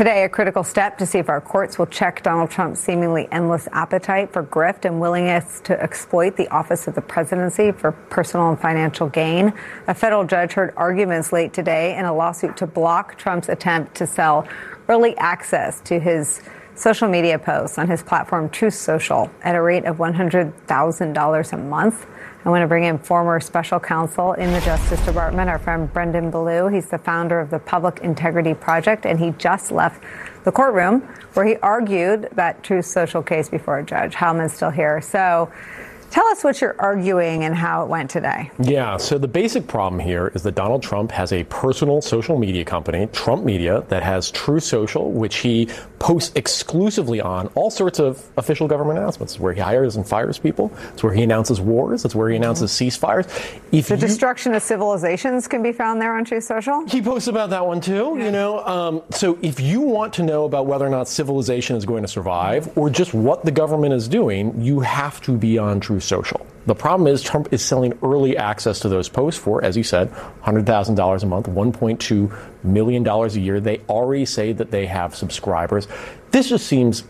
Today, a critical step to see if our courts will check Donald Trump's seemingly endless appetite for grift and willingness to exploit the office of the presidency for personal and financial gain. A federal judge heard arguments late today in a lawsuit to block Trump's attempt to sell early access to his social media posts on his platform Truth Social at a rate of $100,000 a month. I want to bring in former special counsel in the Justice Department, our friend Brendan Ballou. He's the founder of the Public Integrity Project, and he just left the courtroom where he argued that Truth Social case before a judge. Howman's still here. So tell us what you're arguing and how it went today. Yeah, so the basic problem here is that Donald Trump has a personal social media company, Trump Media, that has Truth Social, which he posts exclusively on all sorts of official government announcements. It's where he hires and fires people. It's where he announces wars. It's where he announces ceasefires. The destruction of civilizations can be found there on Truth Social? He posts about that one, too, So if you want to know about whether or not civilization is going to survive or just what the government is doing, you have to be on Truth Social. The problem is Trump is selling early access to those posts for, as you said, $100,000 a month, $1.2 million a year. They already say that they have subscribers. This just seems,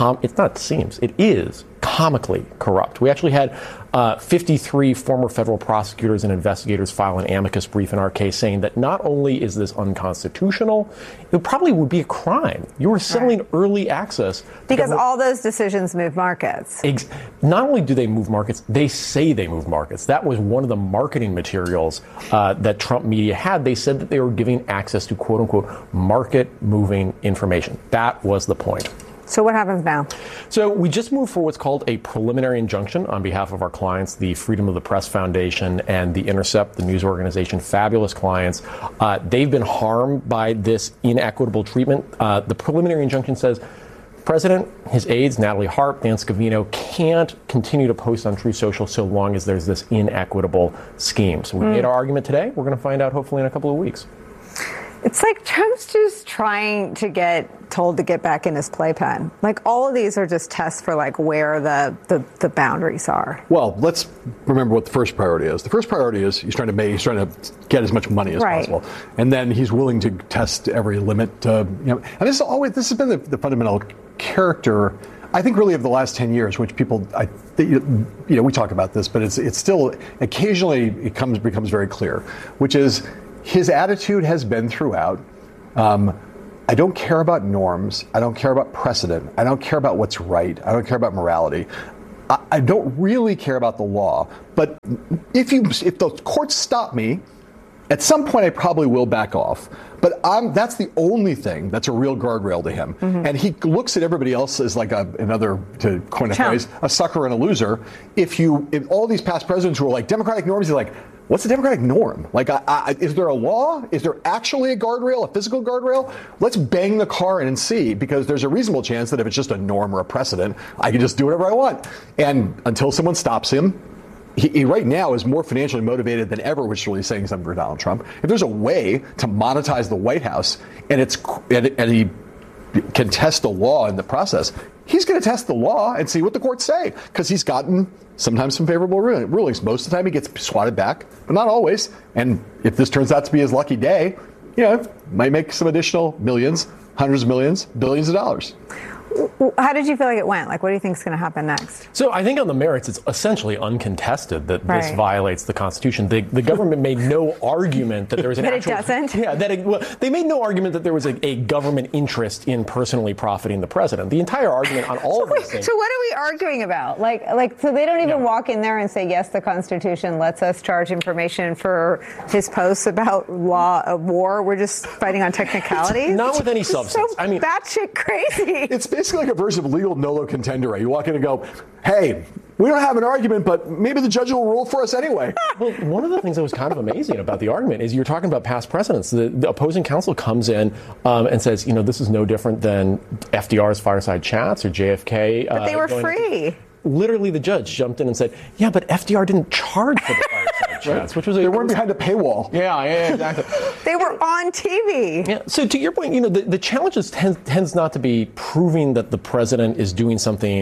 it is comically corrupt. We actually had 53 former federal prosecutors and investigators file an amicus brief in our case saying that not only is this unconstitutional, it probably would be a crime. You are selling early access. Because all those decisions move markets. Not only do they move markets, they say they move markets. That was one of the marketing materials that Trump Media had. They said that they were giving access to, quote unquote, market-moving information. That was the point. So what happens now? So we just moved for what's called a preliminary injunction on behalf of our clients, the Freedom of the Press Foundation and The Intercept, the news organization, fabulous clients. They've been harmed by this inequitable treatment. The preliminary injunction says the president, his aides, Natalie Harp, Dan Scavino, can't continue to post on Truth Social so long as there's this inequitable scheme. So we made our argument today. We're going to find out hopefully in a couple of weeks. It's like Trump's just trying to get told to get back in his playpen. Like, all of these are just tests for, like, where the boundaries are. Well, let's remember what the first priority is. The first priority is he's trying to get as much money as possible. And then he's willing to test every limit. And this has been the fundamental character, I think, really of the last 10 years, which people, we talk about this, but it's still, occasionally it becomes very clear, which is, his attitude has been throughout, I don't care about norms. I don't care about precedent. I don't care about what's right. I don't care about morality. I don't really care about the law. But if the courts stop me, at some point I probably will back off. But that's the only thing that's a real guardrail to him. Mm-hmm. And he looks at everybody else as like another, to coin a phrase, a sucker and a loser. If all these past presidents who are like democratic norms, he's like, what's the democratic norm? Like, is there a law? Is there actually a guardrail, a physical guardrail? Let's bang the car in and see, because there's a reasonable chance that if it's just a norm or a precedent, I can just do whatever I want. And until someone stops him, he right now is more financially motivated than ever, which is really saying something for Donald Trump. If there's a way to monetize the White House and he can test the law in the process, he's going to test the law and see what the courts say, because he's gotten sometimes some favorable rulings. Most of the time he gets swatted back, but not always. And if this turns out to be his lucky day, might make some additional millions, hundreds of millions, billions of dollars. How did you feel like it went? Like, what do you think is going to happen next? So I think on the merits, it's essentially uncontested that this violates the Constitution. The government made no argument that there was an actual... But it doesn't? Yeah, they made no argument that there was a government interest in personally profiting the president. The entire argument on all of these things... So what are we arguing about? So they don't even walk in there and say, yes, the Constitution lets us charge information for his posts about law of war. We're just fighting on technicalities? Not with any substance. So batshit crazy. It's basically like a version of legal nolo contendere. You walk in and go, hey, we don't have an argument, but maybe the judge will rule for us anyway. Well, one of the things that was kind of amazing about the argument is you're talking about past precedents. The opposing counsel comes in and says, this is no different than FDR's fireside chats or JFK. But they were free. Literally, the judge jumped in and said, yeah, but FDR didn't charge for the fireside chats, which was they weren't behind a paywall. Yeah, exactly. They were on TV. Yeah. So to your point, the challenge tends not to be proving that the president is doing something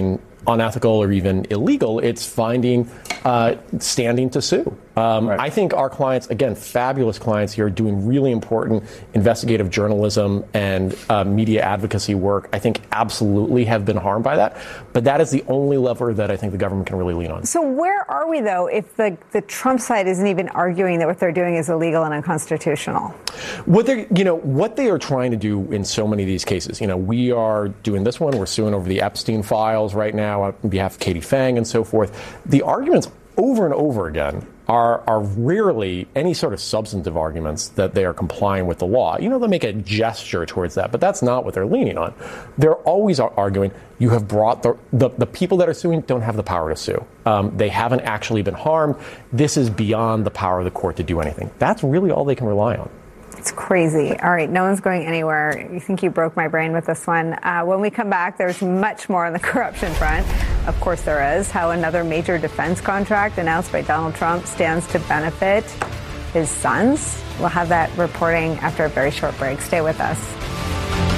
unethical or even illegal. It's finding standing to sue. Right. I think our clients, again, fabulous clients here, doing really important investigative journalism and media advocacy work, I think absolutely have been harmed by that. But that is the only lever that I think the government can really lean on. So where are we, though, if the Trump side isn't even arguing that what they're doing is illegal and unconstitutional? What they are trying to do in so many of these cases, we are doing this one. We're suing over the Epstein files right now on behalf of Katie Phang and so forth. The arguments over and over again are rarely any sort of substantive arguments that they are complying with the law. They'll make a gesture towards that, but that's not what they're leaning on. They're always arguing you have brought the people that are suing don't have the power to sue. They haven't actually been harmed. This is beyond the power of the court to do anything. That's really all they can rely on. It's crazy. All right, no one's going anywhere. You think you broke my brain with this one. When we come back, there's much more on the corruption front. Of course there is. How another major defense contract announced by Donald Trump stands to benefit his sons. We'll have that reporting after a very short break. Stay with us.